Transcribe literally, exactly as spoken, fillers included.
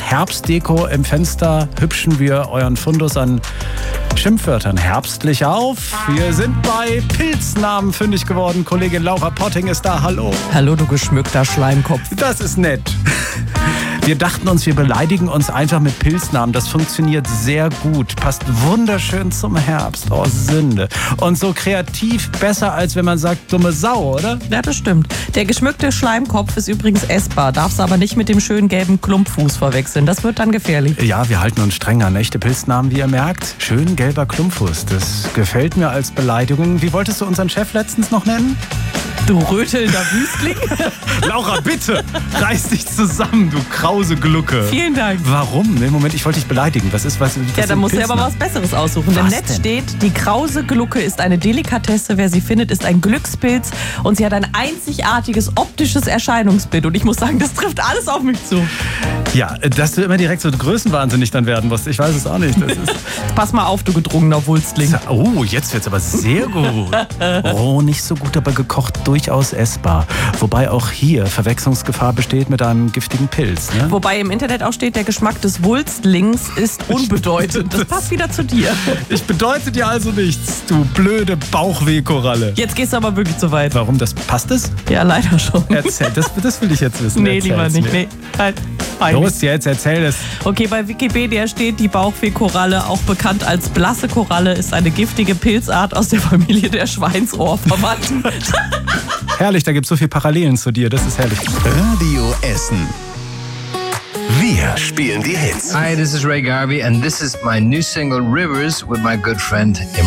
Herbstdeko im Fenster hübschen wir euren Fundus an Schimpfwörtern herbstlich auf. Wir sind bei Pilznamen fündig geworden. Kollegin Laura Potting ist da. Hallo. Hallo, du geschmückter Schleimkopf. Das ist nett. Wir dachten uns, wir beleidigen uns einfach mit Pilznamen. Das funktioniert sehr gut. Passt wunderschön zum Herbst. Oh, Sünde. Und so kreativ besser, als wenn man sagt, dumme Sau, oder? Ja, das stimmt. Der geschmückte Schleimkopf ist übrigens essbar. Darf's aber nicht mit dem schönen gelben Klumpfuß verwechseln. Das wird dann gefährlich. Ja, wir halten uns streng an echte Pilznamen, wie ihr merkt. Schön gelber Klumpfuß. Das gefällt mir als Beleidigung. Wie wolltest du unseren Chef letztens noch nennen? Du rötelnder Wüstling. Laura, bitte, reiß dich zusammen, du krause Glucke. Vielen Dank. Warum? Nee, Moment, ich wollte dich beleidigen. Was ist, was, was Ja, da musst du aber was Besseres aussuchen. Im Netz steht, die krause Glucke ist eine Delikatesse. Wer sie findet, ist ein Glückspilz. Und sie hat ein einzigartiges optisches Erscheinungsbild. Und ich muss sagen, das trifft alles auf mich zu. Ja, dass du immer direkt so größenwahnsinnig dann werden musst. Ich weiß es auch nicht. Das ist Pass mal auf, du gedrungener Wulstling. Oh, jetzt wird's aber sehr gut. Oh, nicht so gut, aber gekocht durchaus essbar. Wobei auch hier Verwechslungsgefahr besteht mit einem giftigen Pilz. Ne? Wobei im Internet auch steht, der Geschmack des Wurstlings ist unbedeutend. Das passt wieder zu dir. Ich bedeute dir also nichts, du blöde Bauchwehkoralle. Jetzt gehst du aber wirklich zu weit. Warum? Das passt es? Ja, leider schon. Erzähl, das, das will ich jetzt wissen. Nee, Erzähl's lieber nicht. mir. Nee. Halt. Los jetzt, erzähl es. Okay, bei Wikipedia steht, die Bauchwehkoralle, auch bekannt als blasse Koralle, ist eine giftige Pilzart aus der Familie der Schweinsohrverwandten. Herrlich, da gibt es so viele Parallelen zu dir, das ist herrlich. Radio Essen. Wir spielen die Hits. Hi, this is Ray Garvey and this is my new single Rivers with my good friend Imran.